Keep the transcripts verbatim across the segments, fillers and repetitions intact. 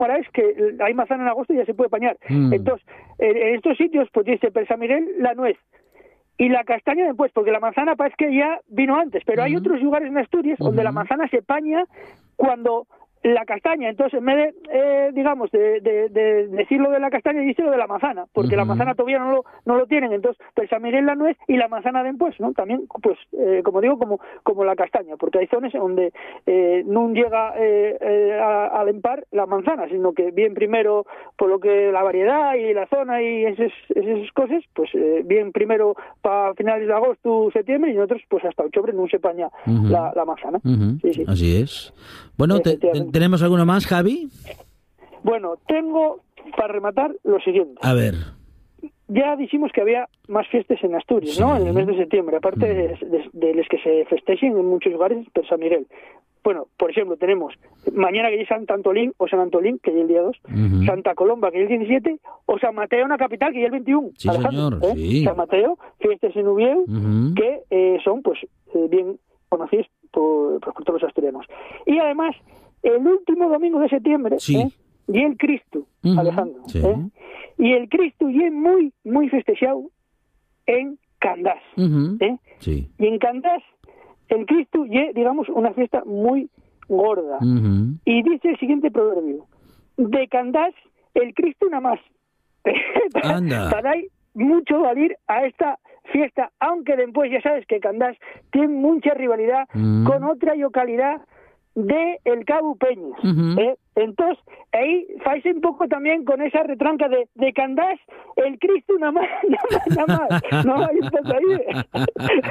ahora es que hay manzana en agosto y ya se puede pañar. Mm. Entonces, en, en estos sitios, pues dice per San Miguel la nuez y la castaña después, porque la manzana parece que ya vino antes, pero mm. hay otros lugares en Asturias mm. donde la manzana se paña cuando la castaña, entonces en vez de, eh, digamos, de, de, de decirlo de la castaña, dice lo de la manzana, porque uh-huh. la manzana todavía no lo, no lo tienen, entonces, pues San Miguel la nuez y la manzana después, ¿no? También, pues, eh, como digo, como como la castaña, porque hay zonas donde eh, no llega eh, eh, a, a empar la manzana, sino que bien primero, por lo que la variedad y la zona y esas, esas cosas, pues eh, bien primero para finales de agosto, septiembre, y nosotros, pues hasta octubre no se paña uh-huh. la, la manzana. Uh-huh. Sí, sí. Así es. Bueno, te, te, ¿tenemos alguno más, Javi? Bueno, tengo, para rematar, lo siguiente. A ver. Ya dijimos que había más fiestas en Asturias, sí. ¿no? En el mes de septiembre, aparte mm. de, de, de las que se festejen en muchos lugares, por San Miguel. Bueno, por ejemplo, tenemos mañana que es Santa Antolín o San Antolín, que es el día dos, uh-huh. Santa Colomba, que es el diecisiete, o San Mateo en la capital, que es el veintiuno. Sí, señor, ¿eh? sí. San Mateo, fiestas en Uvieu, uh-huh. que eh, son, pues, eh, bien conocidas por, por todos los asturianos. Y además, el último domingo de septiembre, sí. ¿eh? y el Cristo, uh-huh. Alejandro, sí. ¿eh? y el Cristo y es muy, muy festejado en Candás. Uh-huh. ¿eh? Sí. Y en Candás, el Cristo y digamos, una fiesta muy gorda. Uh-huh. Y dice el siguiente proverbio: de Candás, el Cristo nada más. Anda. Para ahí mucho valer a esta fiesta, aunque después ya sabes que Candás tiene mucha rivalidad uh-huh. con otra localidad de El Cabo Peñas. Uh-huh. ¿eh? Entonces, ahí faise un poco también con esa retranca de, de Candás, el Cristo nada más, nada más, nada más. No, hay un poco ahí.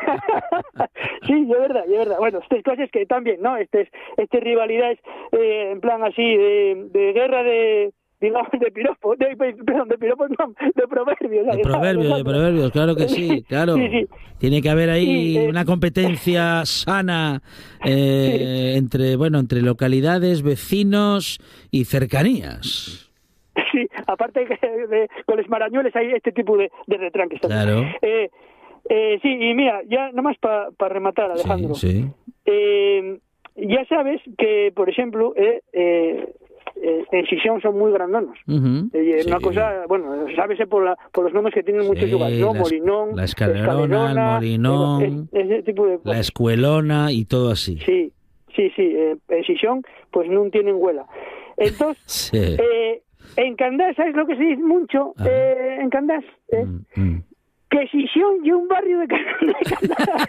Sí, de verdad, de verdad. Bueno, estas cosas que también, ¿no? Estas este rivalidades, eh, en plan así, de, de guerra de... digamos, de piropos, de, perdón, de piropos no, de proverbios. De proverbios, de proverbios, claro que sí, claro. Sí, sí. Tiene que haber ahí sí, eh, una competencia sana eh, sí. entre, bueno, entre localidades, vecinos y cercanías. Sí, aparte que de, con los marañoles hay este tipo de, de retranques también. Claro. Eh, eh, sí, y mira, ya nada más para pa rematar, Alejandro. Sí, sí. Eh, ya sabes que, por ejemplo, eh, eh, Eh, en Xixón son muy grandonos. Uh-huh. Eh, una sí. cosa, bueno, sábese por, la, por los nombres que tienen muchos sí, lugares, ¿no? La, Molinón, la Escalerona, el Molinón, es, ese tipo de cosas. La Escuelona y todo así. Sí, sí, sí. Eh, en Xixón, pues no tienen huela. Entonces, sí. eh, en Candás, ¿sabes lo que se dice mucho? Ah. Eh, en Candás, eh, mm, mm. que Xixón y un barrio de Candás.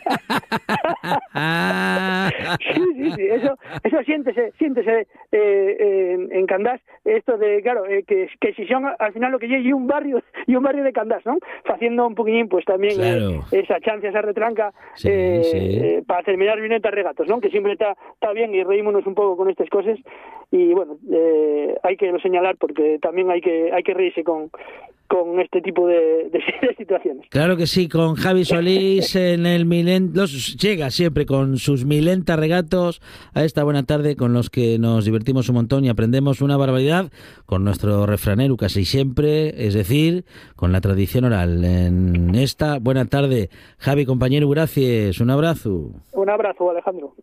sí, sí, sí, eso, eso siéntese, siéntese eh, eh, en Candás, esto de, claro, eh, que, que Xixón al final lo que llegue y un barrio y un barrio de Candás, ¿no? Haciendo un poquillín, pues también claro. eh, esa chance, esa retranca, sí, eh, sí. Eh, para terminar bien estas regatos, ¿no? Que siempre está, está bien y reímonos un poco con estas cosas y bueno, eh, hay que lo señalar porque también hay que hay que reírse con con este tipo de, de, de situaciones. Claro que sí, con Javi Solís en el Milen, los, llega siempre con sus milenta regatos a esta buena tarde con los que nos divertimos un montón y aprendemos una barbaridad con nuestro refranero casi siempre, es decir, con la tradición oral. En esta buena tarde, Javi, compañero, gracias, un abrazo. Un abrazo, Alejandro.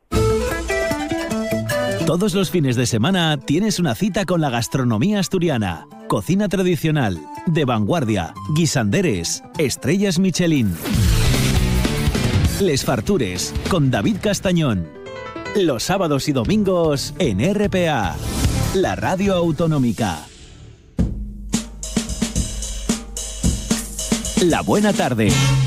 Todos los fines de semana tienes una cita con la gastronomía asturiana. Cocina tradicional, de vanguardia, guisanderes, estrellas Michelin. Les Fartures, con David Castañón. Los sábados y domingos en R P A, la radio autonómica. La buena tarde.